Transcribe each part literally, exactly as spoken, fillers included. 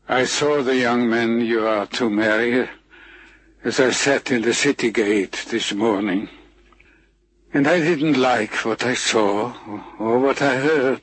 I saw the young men you are to marry as I sat in the city gate this morning, and I didn't like what I saw or what I heard.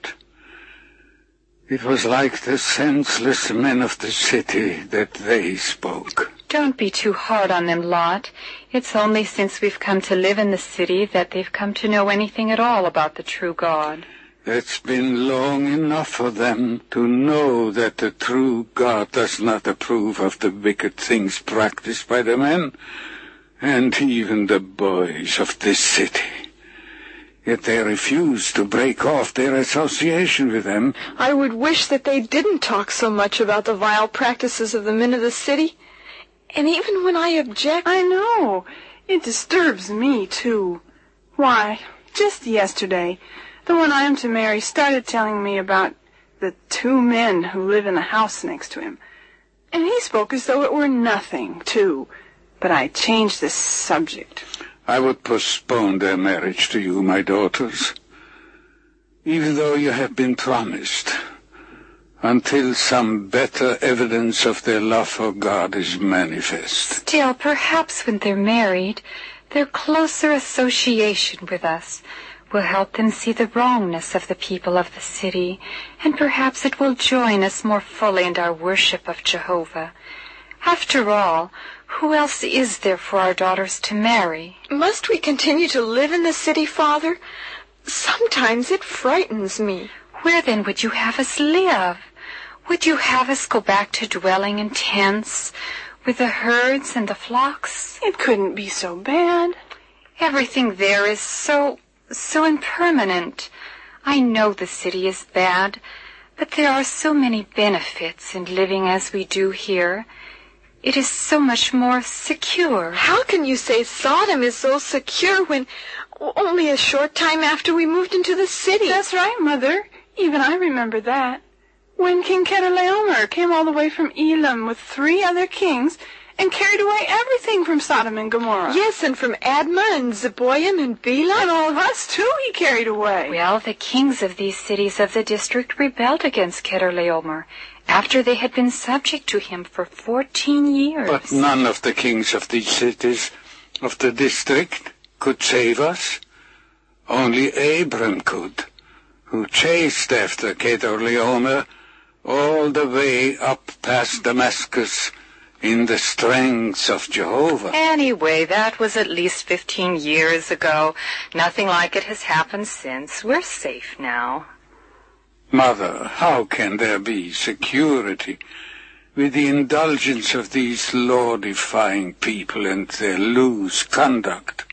It was like the senseless men of the city that they spoke. Don't be too hard on them, Lot. It's only since we've come to live in the city that they've come to know anything at all about the true God. It's been long enough for them to know that the true God does not approve of the wicked things practiced by the men, and even the boys of this city. Yet they refuse to break off their association with them. I would wish that they didn't talk so much about the vile practices of the men of the city. And even when I object... I know. It disturbs me, too. Why, just yesterday, the one I am to marry started telling me about the two men who live in the house next to him. And he spoke as though it were nothing, too. But I changed the subject. I would postpone their marriage to you, my daughters, even though you have been promised, until some better evidence of their love for God is manifest. Still, perhaps when they're married, their closer association with us will help them see the wrongness of the people of the city, and perhaps it will join us more fully in our worship of Jehovah. After all, who else is there for our daughters to marry? Must we continue to live in the city, Father? Sometimes it frightens me. Where then would you have us live? Would you have us go back to dwelling in tents with the herds and the flocks? It couldn't be so bad. Everything there is so, so impermanent. I know the city is bad, but there are so many benefits in living as we do here. It is so much more secure. How can you say Sodom is so secure when only a short time after we moved into the city? That's right, Mother. Even I remember that. When King Chedorlaomer came all the way from Elam with three other kings and carried away everything from Sodom and Gomorrah. Yes, and from Admah and Zeboim and Bela. And all of us, too, he carried away. Well, the kings of these cities of the district rebelled against Chedorlaomer after they had been subject to him for fourteen years. But none of the kings of these cities of the district could save us. Only Abram could, who chased after Chedorlaomer all the way up past Damascus in the strength of Jehovah. Anyway, that was at least fifteen years ago. Nothing like it has happened since. We're safe now. Mother, how can there be security with the indulgence of these law-defying people and their loose conduct?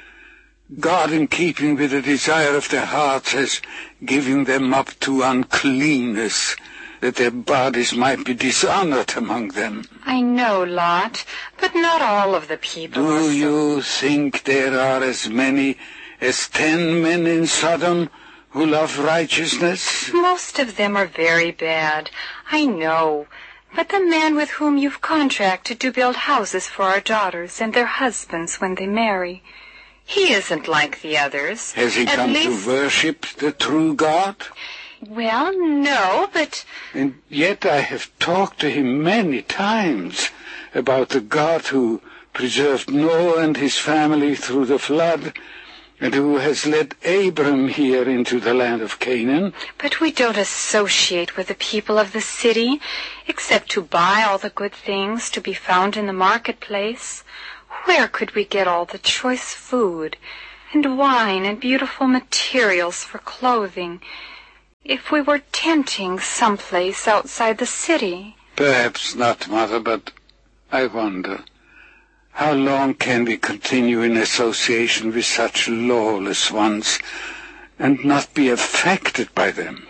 God, in keeping with the desire of their hearts, has given them up to uncleanness, that their bodies might be dishonored among them. I know, Lot, but not all of the people. Do are so... you think there are as many as ten men in Sodom who love righteousness? Most of them are very bad, I know. But the man with whom you've contracted to build houses for our daughters and their husbands when they marry, he isn't like the others. Has he At come least... to worship the true God? Well, no, but... And yet I have talked to him many times about the God who preserved Noah and his family through the flood, and who has led Abram here into the land of Canaan. But we don't associate with the people of the city, except to buy all the good things to be found in the marketplace. Where could we get all the choice food, and wine, and beautiful materials for clothing, if we were tenting someplace outside the city? Perhaps not, Mother, but I wonder, how long can we continue in association with such lawless ones and not be affected by them?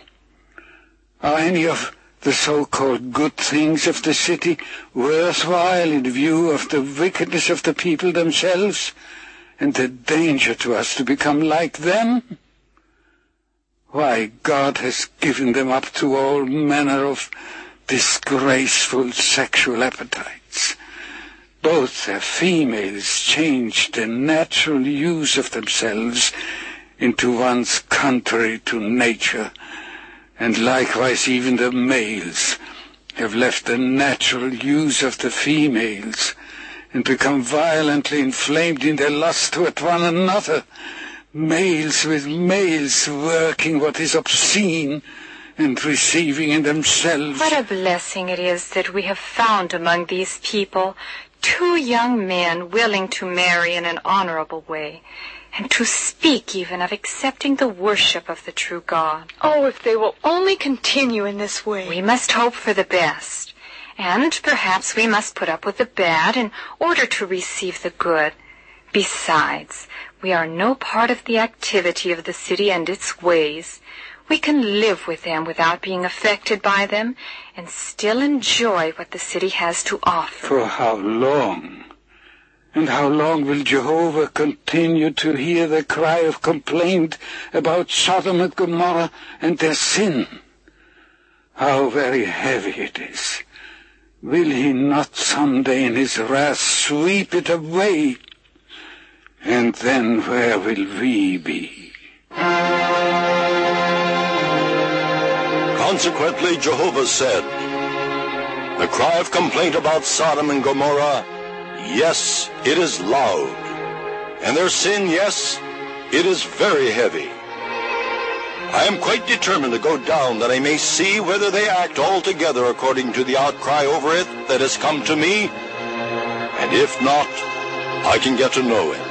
Are any of the so-called good things of the city worthwhile in view of the wickedness of the people themselves and the danger to us to become like them? Why, God has given them up to all manner of disgraceful sexual appetites. Both their females changed the natural use of themselves into ones contrary to nature, and likewise even the males have left the natural use of the females, and become violently inflamed in their lust toward one another, males with males working what is obscene, and receiving in themselves. What a blessing it is that we have found among these people two young men willing to marry in an honorable way, and to speak even of accepting the worship of the true God. Oh, if they will only continue in this way. We must hope for the best, and perhaps we must put up with the bad in order to receive the good. Besides, we are no part of the activity of the city and its ways. We can live with them without being affected by them, and still enjoy what the city has to offer. For how long? And how long will Jehovah continue to hear the cry of complaint about Sodom and Gomorrah and their sin? How very heavy it is. Will he not someday in his wrath sweep it away? And then where will we be? Consequently, Jehovah said, the cry of complaint about Sodom and Gomorrah, yes, it is loud. And their sin, yes, it is very heavy. I am quite determined to go down that I may see whether they act altogether according to the outcry over it that has come to me. And if not, I can get to know it.